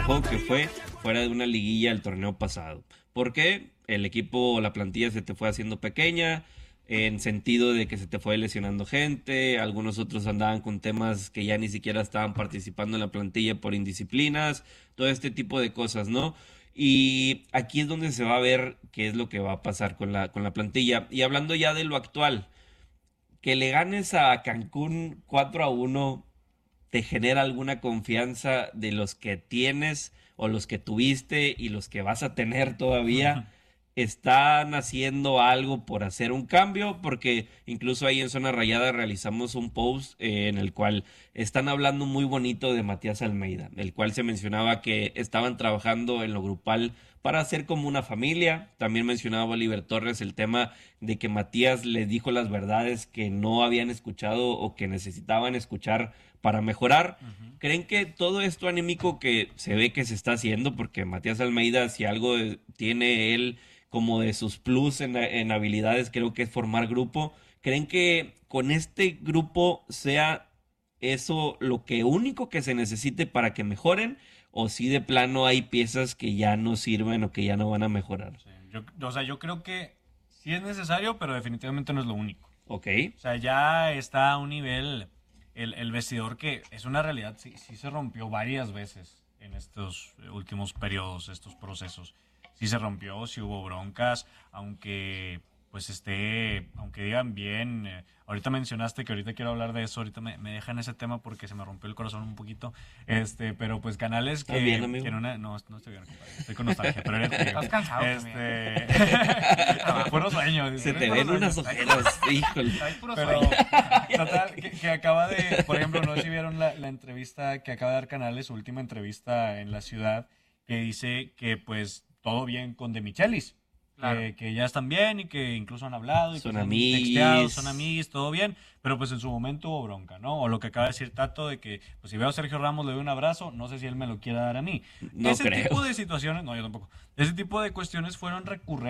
juego que fue fuera de una liguilla el torneo pasado. ¿Por qué? El equipo, la plantilla se te fue haciendo pequeña, en sentido de que se te fue lesionando gente, algunos otros andaban con temas que ya ni siquiera estaban participando en la plantilla por indisciplinas, todo este tipo de cosas, ¿no? Y aquí es donde se va a ver qué es lo que va a pasar con la plantilla. Y hablando ya de lo actual, que le ganes a Cancún 4-1, ¿te genera alguna confianza de los que tienes o los que tuviste y los que vas a tener todavía? ¿Están haciendo algo por hacer un cambio? Porque incluso ahí en Zona Rayada realizamos un post en el cual están hablando muy bonito de Matías Almeida, el cual se mencionaba que estaban trabajando en lo grupal para hacer como una familia. También mencionaba Oliver Torres el tema de que Matías les dijo las verdades que no habían escuchado o que necesitaban escuchar para mejorar. ¿Creen que todo esto anímico que se ve que se está haciendo, porque Matías Almeida, si algo tiene él como de sus plus en habilidades, creo que es formar grupo, creen que con este grupo sea eso lo que único que se necesite para que mejoren, o si de plano hay piezas que ya no sirven o que ya no van a mejorar? Sí, yo creo que sí es necesario, pero definitivamente no es lo único. Ok. O sea, ya está a un nivel el vestidor que es una realidad, sí, sí se rompió varias veces en estos últimos periodos, estos procesos. Sí se rompió, sí hubo broncas, aunque aunque digan bien, ahorita mencionaste que ahorita quiero hablar de eso, ahorita me dejan ese tema porque se me rompió el corazón un poquito, pero pues canales ¿Estás bien, amigo? que en una, no estoy bien, compadre, estoy con nostalgia, pero eres Estás cansado fueros sueños. Se te ven unas ojeras, híjole. Hay puro Pero, sueño. total, que acaba de, por ejemplo, no sé si vieron la entrevista que acaba de dar Canales, su última entrevista en La Ciudad, que dice que pues todo bien con De Michelis, Claro. que ya están bien y que incluso han hablado y Son que se han amiguis. texteado, son amigos, todo bien, pero pues en su momento hubo bronca, ¿no? O lo que acaba de decir Tato de que, pues si veo a Sergio Ramos le doy un abrazo, no sé si él me lo quiera dar a mí. No Ese creo. tipo de situaciones, no, yo tampoco, ese tipo de cuestiones fueron recurrentes